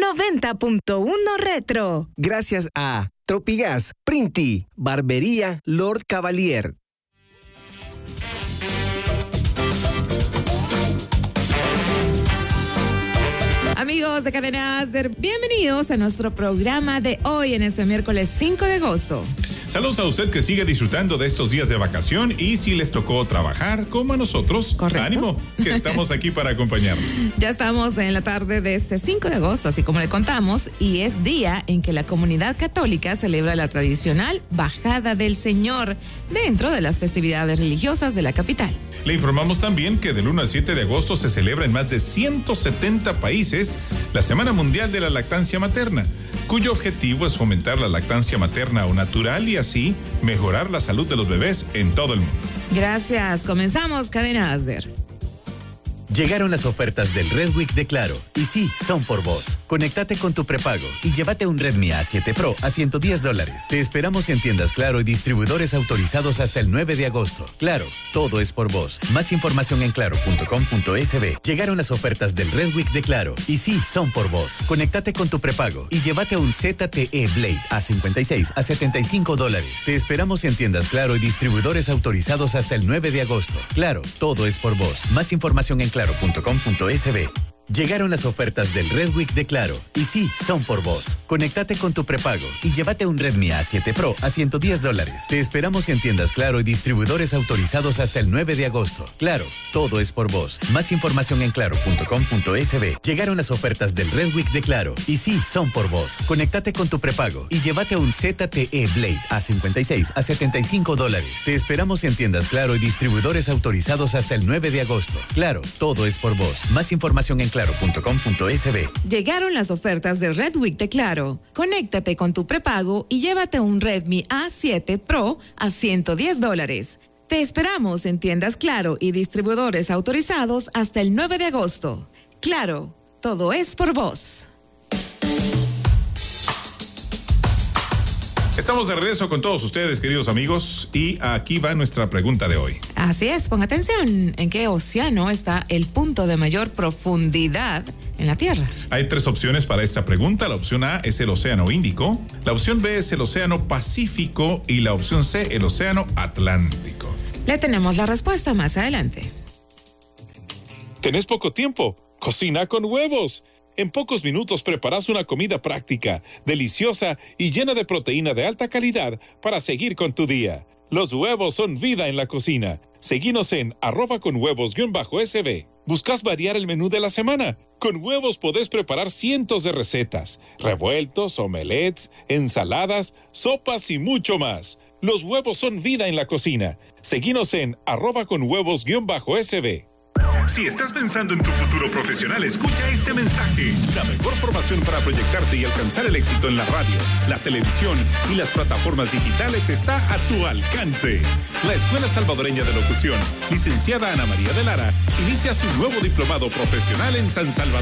90.1 Retro. Gracias a Tropigas, Printi, Barbería Lord Cavalier. Amigos de Cadena Asder, bienvenidos a nuestro programa de hoy en este miércoles 5 de agosto. Saludos a usted que sigue disfrutando de estos días de vacación y si les tocó trabajar como a nosotros, correcto, ánimo, que estamos aquí para acompañarlos. Ya estamos en la tarde de este 5 de agosto, así como le contamos, y es día en que la comunidad católica celebra la tradicional Bajada del Señor dentro de las festividades religiosas de la capital. Le informamos también que del 1 al 7 de agosto se celebra en más de 170 países la Semana Mundial de la Lactancia Materna, cuyo objetivo es fomentar la lactancia materna o natural y así mejorar la salud de los bebés en todo el mundo. Gracias. Comenzamos Cadena Asder. Llegaron las ofertas del Red Week de Claro. Y sí, son por vos. Conéctate con tu prepago y llévate un Redmi A7 Pro a $110. Te esperamos en tiendas Claro y distribuidores autorizados hasta el 9 de agosto. Claro, todo es por vos. Más información en claro.com.sb. Llegaron las ofertas del Red Week de Claro. Y sí, son por vos. Conéctate con tu prepago y llévate un ZTE Blade A56 a $75. Te esperamos en tiendas Claro y distribuidores autorizados hasta el 9 de agosto. Claro, todo es por vos. Más información en claro.com.sb. Llegaron las ofertas del Red Week de Claro. Y sí, son por vos. Conéctate con tu prepago y llévate un Redmi A7 Pro a $110. Te esperamos en tiendas Claro y distribuidores autorizados hasta el 9 de agosto. Claro, todo es por vos. Más información en claro.com.sb. Llegaron las ofertas del Red Week de Claro. Y sí, son por vos. Conéctate con tu prepago y llévate un ZTE Blade A56 a $75. Te esperamos en tiendas Claro y distribuidores autorizados hasta el 9 de agosto. Claro, todo es por vos. Más información en claro.com.sb. Llegaron las ofertas de Red Week de Claro. Conéctate con tu prepago y llévate un Redmi A7 Pro a $110. Te esperamos en tiendas Claro y distribuidores autorizados hasta el 9 de agosto. Claro, todo es por vos. Estamos de regreso con todos ustedes, queridos amigos, y aquí va nuestra pregunta de hoy. Así es, pon atención. ¿En qué océano está el punto de mayor profundidad en la Tierra? Hay 3 opciones para esta pregunta. La opción A es el Océano Índico, la opción B es el Océano Pacífico y la opción C, el Océano Atlántico. Le tenemos la respuesta más adelante. ¿Tenés poco tiempo? Cocina con huevos. En pocos minutos preparas una comida práctica, deliciosa y llena de proteína de alta calidad para seguir con tu día. Los huevos son vida en la cocina. Seguinos en @conhuevos_sb. ¿Buscas variar el menú de la semana? Con huevos podés preparar cientos de recetas, revueltos, omelets, ensaladas, sopas y mucho más. Los huevos son vida en la cocina. Seguinos en @conhuevos_sb. Si estás pensando en tu futuro profesional, escucha este mensaje. La mejor formación para proyectarte y alcanzar el éxito en la radio, la televisión y las plataformas digitales está a tu alcance. La Escuela Salvadoreña de Locución, licenciada Ana María de Lara, inicia su nuevo diplomado profesional en San Salvador.